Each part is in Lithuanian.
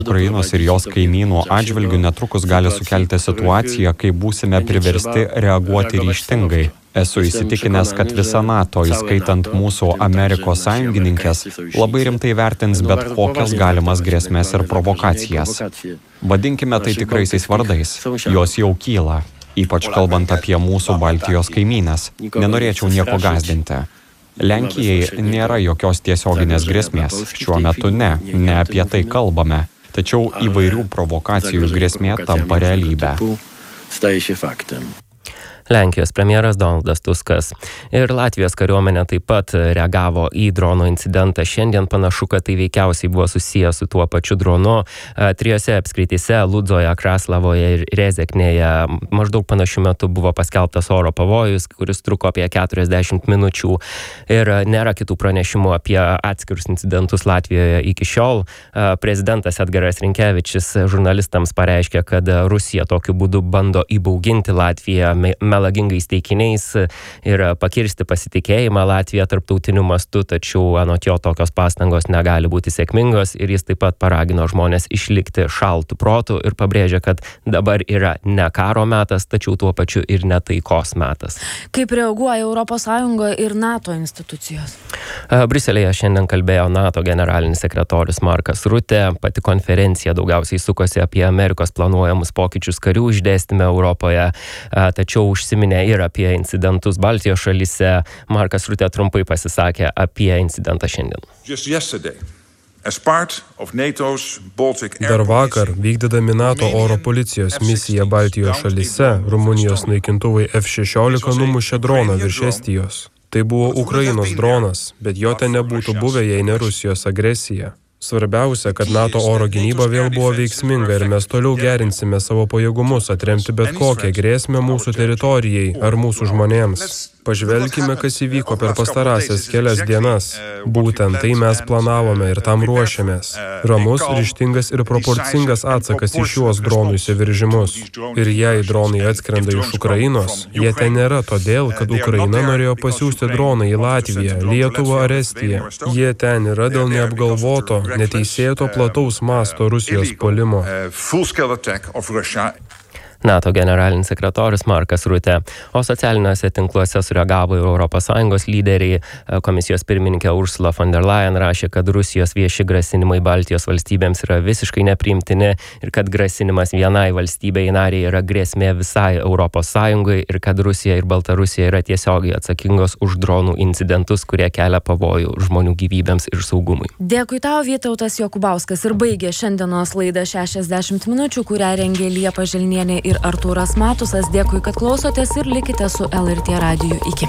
Ukrainos ir jos kaimynų atžvilgių netrukus gali sukelti situaciją, kai būsime priversti reaguoti ryžtingai. Esu įsitikinęs, kad visa NATO, įskaitant mūsų Amerikos sąjungininkės, labai rimtai vertins bet kokias galimas grėsmės ir provokacijas. Vadinkime tai tikraisiais vardais. Jos jau kyla, ypač kalbant apie mūsų Baltijos kaimynės. Nenorėčiau nieko gąsdinti. Lenkijai nėra jokios tiesioginės grėsmės. Šiuo metu ne apie tai kalbame. Tačiau įvairių provokacijų grėsmė tampa realybę. Lenkijos premjeras Donaldas Tuskas. Ir Latvijos kariuomenė taip pat reagavo į drono incidentą. Šiandien panašu, kad tai veikiausiai buvo susijęs su tuo pačiu dronu. 3 apskrityse – Ludzoje, Kraslavoje ir Rezeknėje – maždaug panašiu metu buvo paskelbtas oro pavojus, kuris truko apie 40 minučių. Ir nėra kitų pranešimų apie atskirus incidentus Latvijoje iki šiol. Prezidentas Edgaras Rinkevičius žurnalistams pareiškė, kad Rusija tokiu būdu bando įbauginti Latviją melagingais teikiniais ir pakirsti pasitikėjimą Latviją tarptautiniu mastu, tačiau anot jo tokios pastangos negali būti sėkmingos ir jis taip pat paragino žmonės išlikti šaltų protų ir pabrėžė, kad dabar yra ne karo metas, tačiau tuo pačiu ir ne taikos metas. Kaip reaguoja ES ir NATO institucijos? Briuselėje šiandien kalbėjo NATO generalinis sekretorius Markas Rutte. Pati konferencija daugiausiai sukosi apie Amerikos planuojamus pokyčius karių išdėstyme Europoje, tačiau užsiminė ir apie incidentus Baltijos šalyse. Markas Rutte trumpai pasisakė apie incidentą šiandien. Dar vakar, vykdydami NATO oro policijos misiją Baltijos šalyse, Rumunijos naikintuvai F-16 numušė droną virš Estijos. Tai buvo Ukrainos dronas, bet jo ten nebūtų buvę, jei ne Rusijos agresija. Svarbiausia, kad NATO oro gynyba vėl buvo veiksminga ir mes toliau gerinsime savo pajėgumus atremti bet kokią grėsmę mūsų teritorijai ar mūsų žmonėms. Pažvelkime, kas įvyko per pastarąsias kelias dienas. Būtent tai mes planavome ir tam ruošiamės. Ramus, ryžtingas ir proporcingas atsakas į šiuos dronų įsiveržimus. Ir jei dronai atskrenda iš Ukrainos, jie ten nėra todėl, kad Ukraina norėjo pasiųsti droną į Latviją, Lietuvą ar Estiją. Jie ten yra dėl neapgalvoto, neteisėto plataus masto Rusijos puolimo. NATO generalinis sekretorius Markas Rutte, o socialiniuose tinkluose sureagavo ES lyderiai. Komisijos pirmininkė Ursula von der Leyen rašė, kad Rusijos vieši grasinimai Baltijos valstybėms yra visiškai nepriimtini ir kad grasinimas vienai valstybei nariai yra grėsmė visai ES ir kad Rusija ir Baltarusija yra tiesiogiai atsakingos už dronų incidentus, kurie kelia pavojų žmonių gyvybėms ir saugumui. Dėkui tau, Vytautas Jokubauskas, ir baigė šiandienos laidą 60 minučių, kurią rengė Liepa Želnienė ir Artūras Matusas. Dėkui, kad klausotės ir likite su LRT radiju. Iki.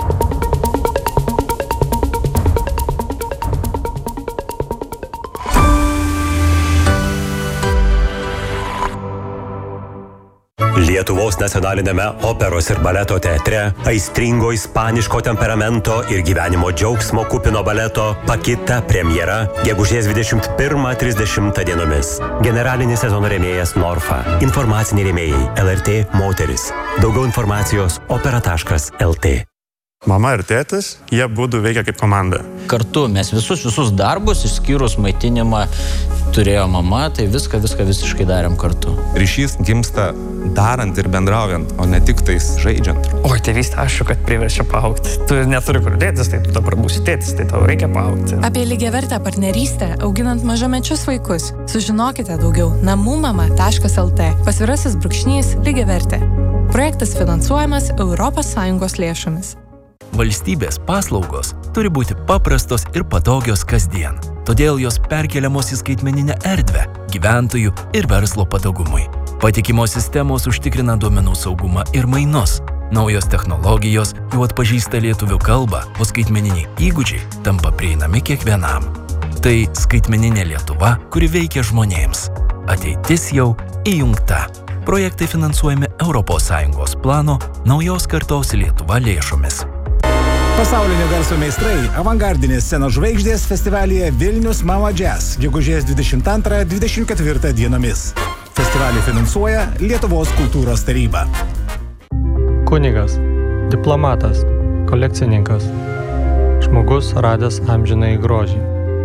Lietuvos nacionalinėme operos ir baleto teatre aistringo ispaniško temperamento ir gyvenimo džiaugsmo kupino baleto Pakita premjera gegužės 21-30 dienomis. Generalinis sezono rėmėjas Norfa. Informaciniai rėmėjai LRT Moteris. Daugiau informacijos opera.lt. Mama ir tėtis, jie būdu veikia kaip komanda. Kartu mes visus darbus, išskyrus maitinimą, turėjo mama, tai viską visiškai darėm kartu. Ryšys gimsta darant ir bendraujant, o ne tik tais žaidžiant. Oi, tėvystė, aišku, kad priverčia paaugti. Tu neturi kur dėtis, tai tu dabar būsi tėtis, tai tau reikia paaugti. Apie lygiavertę partnerystę, auginant mažamečius vaikus. Sužinokite daugiau namumama.lt. Pasvirasis brūkšnys lygiavertė. Projektas finansuojamas ES lėšomis. Valstybės paslaugos turi būti paprastos ir patogios kasdien. Todėl jos perkeliamos į skaitmeninę erdvę gyventojų ir verslo patogumui. Patikimos sistemos užtikrina duomenų saugumą ir mainus. Naujos technologijos jau atpažįsta lietuvių kalbą, o skaitmeniniai įgūdžiai tampa prieinami kiekvienam. Tai skaitmeninė Lietuva, kuri veikia žmonėms. Ateitis jau įjungta. Projektai finansuojami ES plano Naujos kartos Lietuva lėšomis. Pasaulinio garso meistrai avangardinės scenos žvaigždės festivalyje Vilnius Mama Jazz gegužės 22-24 dienomis. Festivalį finansuoja Lietuvos kultūros taryba. Kunigas, diplomatas, kolekcininkas, žmogus radęs amžinąjį grožį,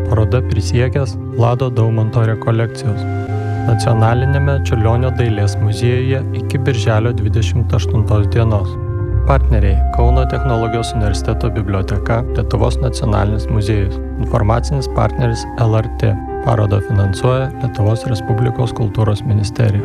Paroda Prisiekęs Vlado Daumanto rekolekcijos. Nacionalinėme Čiurlionio dailės muziejuje iki birželio 28 dienos. Partneriai Kauno technologijos universiteto biblioteka, Lietuvos nacionalinis muziejus. Informacinis partneris LRT. Parodą finansuoja Lietuvos Respublikos kultūros ministerija.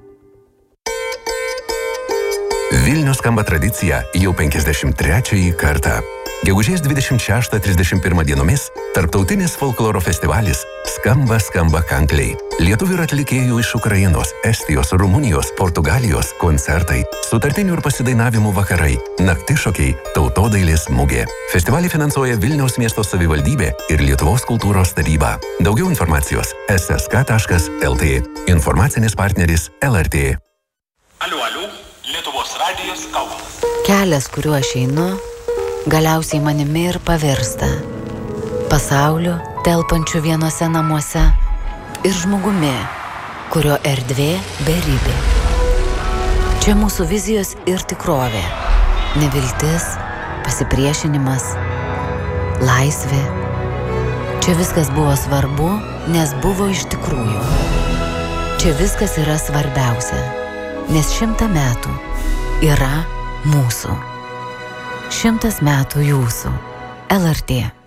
Vilnius skamba tradicija jau 53 kartą. Gegužės 26-31 dienomis tarptautinis folkloro festivalis Skamba kankliai. Lietuvių ir atlikėjų iš Ukrainos, Estijos, Rumunijos, Portugalijos koncertai, sutartinių ir pasidainavimų vakarai, naktišokiai, tautodailės mugė. Festivalį finansuoja Vilniaus miesto savivaldybė ir Lietuvos kultūros taryba. Daugiau informacijos ssk.lt. Informacinis partneris LRT. Aliu, Lietuvos radijas Kaunas. Kelias, kuriuo aš einu, galiausiai manimi ir pavirsta. Pasauliu, telpančiu vienose namuose ir žmogumi, kurio erdvė beribė. Čia mūsų vizijos ir tikrovė. Neviltis, pasipriešinimas, laisvė. Čia viskas buvo svarbu, nes buvo iš tikrųjų. Čia viskas yra svarbiausia, nes 100 metų yra mūsų. 100 metų jūsų. LRT.